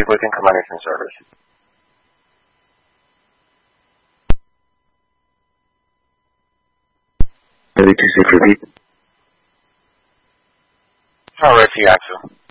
with income management service. Ready to repeat. Alright, Yaku.